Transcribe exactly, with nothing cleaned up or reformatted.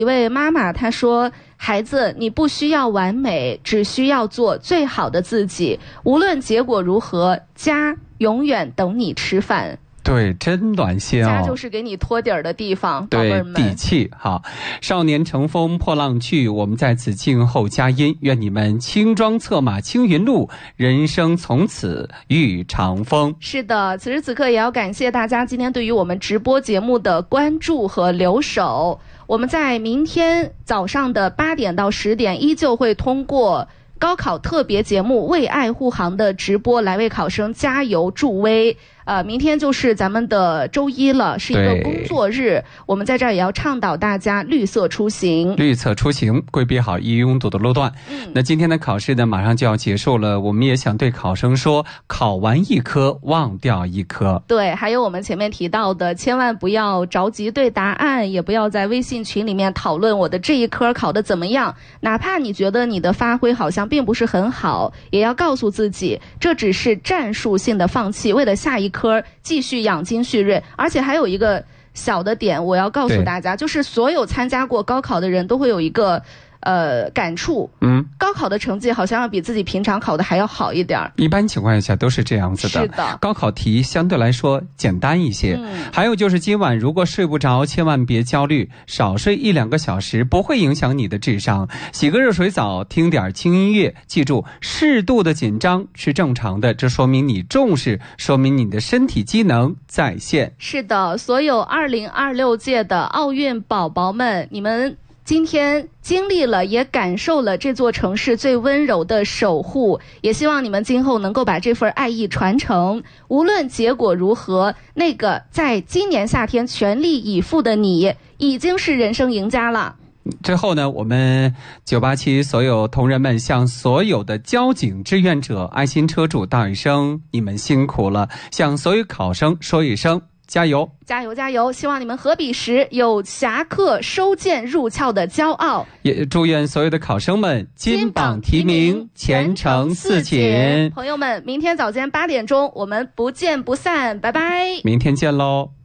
一位妈妈她说，孩子，你不需要完美，只需要做最好的自己，无论结果如何，家永远等你吃饭。 对，真暖心哦。 家就是给你托底儿的地方，宝贝儿们。 对，底气。好，少年乘风破浪去，我们在此静候佳音。愿你们轻装策马青云路，人生从此遇长风。 是的，此时此刻也要感谢大家今天对于我们直播节目的关注和留守。我们在明天早上的八点到十点，依旧会通过高考特别节目《为爱护航》的直播来为考生加油助威。呃，明天就是咱们的周一了，是一个工作日，我们在这儿也要倡导大家绿色出行。 绿色出行，规避好易拥堵的路段。嗯，那今天的考试呢，马上就要结束了，我们也想对考生说，考完一科，忘掉一科。 对，还有我们前面提到的，千万不要着急对答案，也不要在微信群里面讨论我的这一科考得怎么样，哪怕你觉得你的发挥好像并不是很好，也要告诉自己，这只是战术性的放弃，为了下一科继续养精蓄锐。而且还有一个小的点我要告诉大家，就是所有参加过高考的人都会有一个呃感触，嗯，高考的成绩好像要比自己平常考的还要好一点。 一般情况下都是这样子的。 是的， 高考题相对来说简单一些。嗯，还有就是今晚如果睡不着，千万别焦虑，少睡一两个小时不会影响你的智商。洗个热水澡，听点轻音乐，记住适度的紧张是正常的，这说明你重视，说明你的身体机能在线。 是的，所有二零二六届的奥运宝宝们，你们今天经历了也感受了这座城市最温柔的守护，也希望你们今后能够把这份爱意传承。无论结果如何，那个在今年夏天全力以赴的你已经是人生赢家了。 最后呢，我们九八七所有同仁们向所有的交警志愿者、爱心车主道一声你们辛苦了，向所有考生说一声加油加油加油！希望你们合笔时有侠客收剑入鞘的骄傲， 也祝愿所有的考生们金榜题名，前程似锦。 朋友们，明天早间八点钟我们不见不散，拜拜！ 明天见喽。